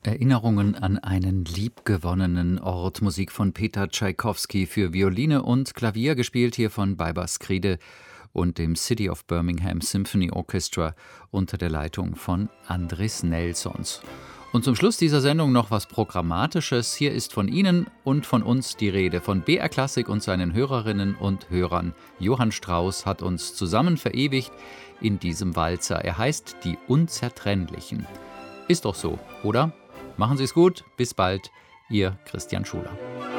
Erinnerungen an einen liebgewonnenen Ort. Musik von Peter Tschaikowski für Violine und Klavier, gespielt hier von Baibars Griede und dem City of Birmingham Symphony Orchestra unter der Leitung von Andris Nelsons. Und zum Schluss dieser Sendung noch was Programmatisches. Hier ist von Ihnen und von uns die Rede, von BR Klassik und seinen Hörerinnen und Hörern. Johann Strauss hat uns zusammen verewigt in diesem Walzer. Er heißt Die Unzertrennlichen. Ist doch so, oder? Machen Sie es gut, bis bald, Ihr Christian Schuler.